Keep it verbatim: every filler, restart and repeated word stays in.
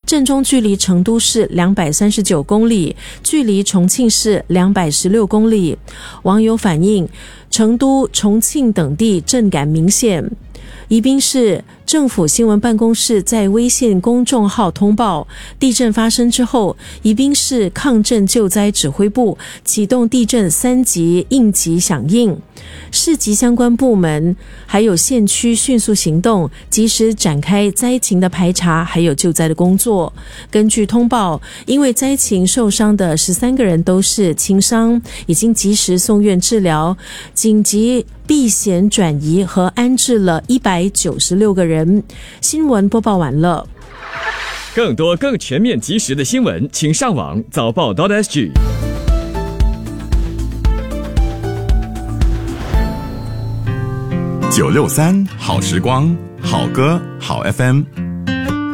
震中距离成都市两百三十九公里，距离重庆市两百十六公里。网友反映，成都、重庆等地震感明显。宜宾市政府新闻办公室在微信公众号通报，地震发生之后，宜宾市抗震救灾指挥部启动地震三级应急响应，市级相关部门还有县区迅速行动，及时展开灾情的排查还有救灾的工作。根据通报，因为灾情受伤的十三个人都是轻伤，已经及时送院治疗，紧急避险转移和安置了一百九十六个人。新闻播报完了。 更多更全面及时的新闻，请上网早报 .sg。 九六三好时光，好歌好 F M。